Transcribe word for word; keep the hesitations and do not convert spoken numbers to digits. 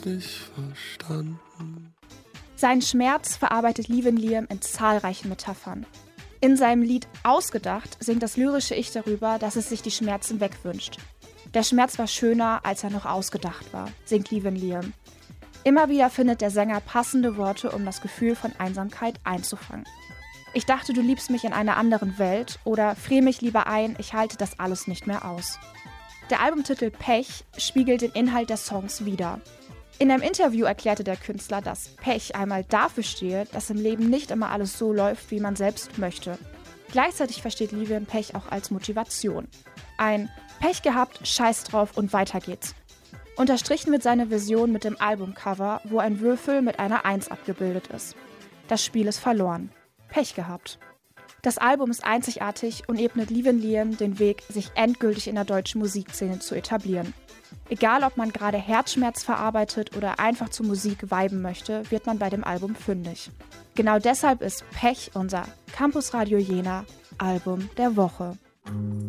hab's nicht verstanden. Seinen Schmerz verarbeitet Livan Liam in zahlreichen Metaphern. In seinem Lied Ausgedacht singt das lyrische Ich darüber, dass es sich die Schmerzen wegwünscht. Der Schmerz war schöner, als er noch ausgedacht war, singt Livan Liam. Immer wieder findet der Sänger passende Worte, um das Gefühl von Einsamkeit einzufangen. Ich dachte, du liebst mich in einer anderen Welt oder frier mich lieber ein, ich halte das alles nicht mehr aus. Der Albumtitel Pech spiegelt den Inhalt der Songs wider. In einem Interview erklärte der Künstler, dass Pech einmal dafür stehe, dass im Leben nicht immer alles so läuft, wie man selbst möchte. Gleichzeitig versteht Livan Pech auch als Motivation. Ein Pech gehabt, scheiß drauf und weiter geht's. Unterstrichen wird seine Version mit dem Albumcover, wo ein Würfel mit einer Eins abgebildet ist. Das Spiel ist verloren. Pech gehabt. Das Album ist einzigartig und ebnet Livan Liam den Weg, sich endgültig in der deutschen Musikszene zu etablieren. Egal, ob man gerade Herzschmerz verarbeitet oder einfach zur Musik viben möchte, wird man bei dem Album fündig. Genau deshalb ist Pech unser Campus Radio Jena Album der Woche.